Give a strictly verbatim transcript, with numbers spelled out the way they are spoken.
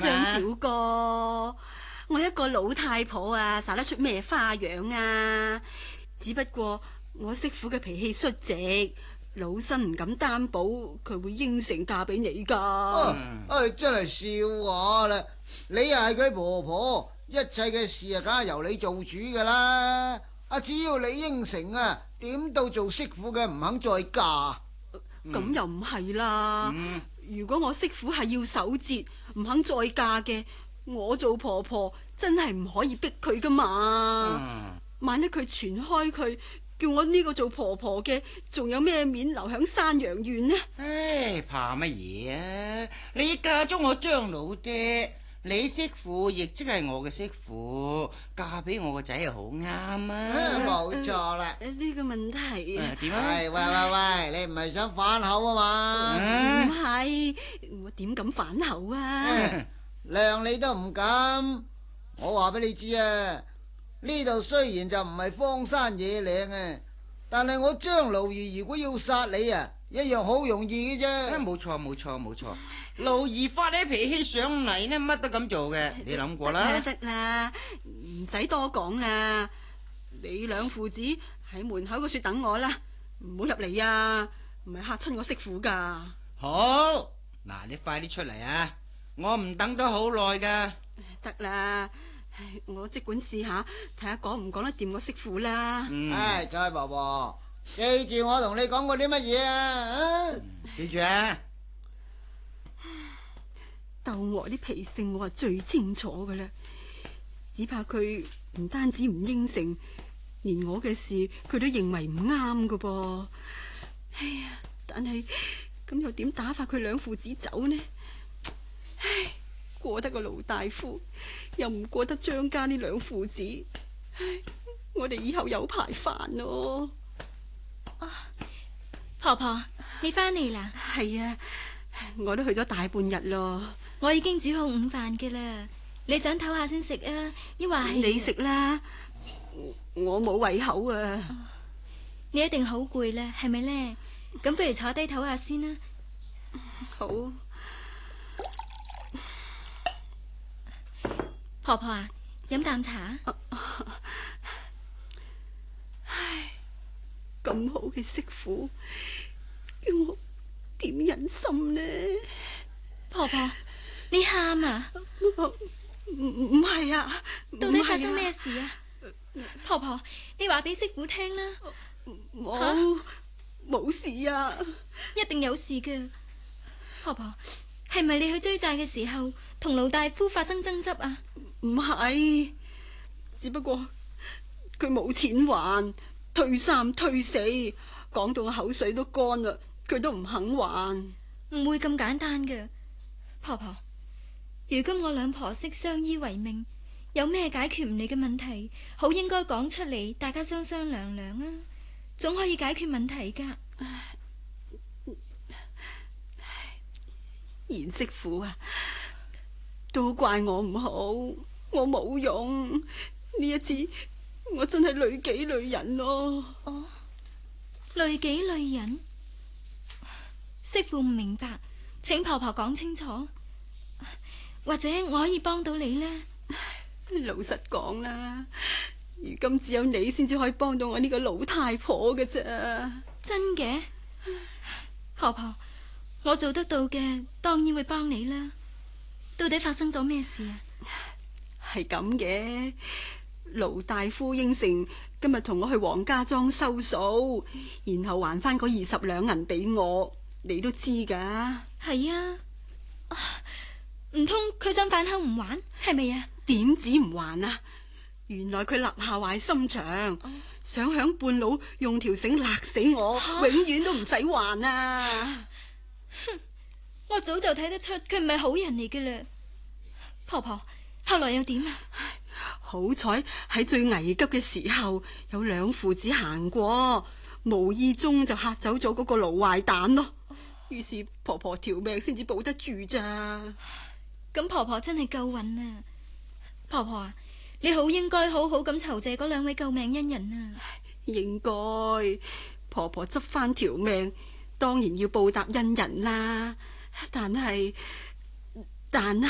張小哥，我一個老太婆啊，耍得出咩花樣啊？只不過我媳婦嘅脾氣率直，老身唔敢擔保佢會應承嫁俾你噶。 啊，啊真係笑話啦！你又係佢婆婆，一切嘅事啊，梗係由你做主噶啦。啊，只要你應承啊，點到做媳婦嘅唔肯再嫁。 咁、嗯、又唔係啦。嗯、如果我媳婦係要守節，唔肯再嫁嘅，我做婆婆真係唔可以逼佢噶嘛。嗯、萬一佢傳開佢，叫我呢個做婆婆嘅，仲有咩面留響山羊縣呢？ 唉，怕乜嘢啊？你嫁咗我張老爹，你媳婦亦即係我嘅媳婦，嫁俾我個仔又好啱啊！ 冇錯啦。 呢、呢個問題啊， 點啊？喂喂喂，你唔係想反口啊嘛？ 唔係、嗯，我點敢反口啊？ 諒你都唔敢。我話俾你知啊，呢度雖然就唔係荒山野嶺啊，但係我張勞兒如果要殺你啊，一樣好容易嘅啫。 冇錯冇錯冇錯，勞兒發起脾氣上嚟呢，乜都咁做嘅，你諗過啦？ 得啦，唔使多講啦。你兩父子喺門口嗰處等我啦，唔好入嚟啊，唔係嚇親我媳婦噶。 好，嗱，你快啲出嚟啊！我唔等得好耐噶。 得啦，我即管試下，睇下講唔講得掂我媳婦啦。 嗯、唉，再婆婆，記住我同你講過啲乜嘢啊？ 嗯、記住啊！ 鬥我啲脾性，我係最清楚噶啦。只怕佢唔單止唔應承，連我嘅事佢都認為唔啱噶噃。哎呀，但係咁又點打發佢兩父子走呢？唉，過得個盧大夫，又唔過得張家呢兩父子，唉，我哋以後有排煩咯。 哦，婆婆，你翻嚟啦？ 係啊，我都去咗大半日咯。 我已經煮好午飯嘅啦，你想唞下先食啊？抑或係你食啦，我冇胃口啊。 哦，你一定好攰啦，係咪呢？咁不如坐低唞下先啦。 好。 婆婆啊，飲啖茶。 啊啊、唉，咁好嘅媳婦，叫我點忍心呢？ 婆婆，你喊啊？ 唔唔係啊， 到底發生咩事啊？婆婆，你話俾媳婦聽啦。 冇冇事啊？ 一定有事嘅。婆婆，係咪你去追債嘅時候同盧大夫發生爭執啊？ 唔係，只不過佢冇錢還，退三退四，講到我口水都乾啦，佢都唔肯還。 唔會咁簡單嘅。婆婆，如今我兩婆媳相依為命，有咩解決唔嚟嘅問題，好應該講出嚟，大家商商量量啊，總可以解決問題噶。 賢媳婦啊，都怪我唔好，我冇用。呢一次我真係累己累人咯。 哦，累己累人，媳婦唔明白，請婆婆講清楚，或者我可以幫到你呢？ 老實講啦，如今只有你先至可以幫到我呢個老太婆嘅啫。 真嘅？婆婆，我做得到嘅，當然會幫你啦。到底發生咗咩事啊？ 係咁嘅，盧大夫應承今日同我去黃家莊收數，然後還翻嗰二十兩銀俾我，你都知噶。 係啊，唔通佢想反口唔還，係咪啊？ 點止唔還啊？原來佢立下壞心腸，哦、想響半路用條繩勒死我，啊、永遠都唔使還啊！ 哼，我早就睇得出佢唔係好人嚟嘅啦。婆婆，後來又點啊？ 好彩喺最危急嘅時候，有兩父子行過，無意中就嚇走咗嗰個盧壞蛋咯。於是婆婆條命先至保得住咋。 咁婆婆真係夠運啊！婆婆啊，你好應該好好咁酬謝嗰兩位救命恩人啊！ 應該，婆婆執翻條命，當然要報答恩人啦。但係，但係。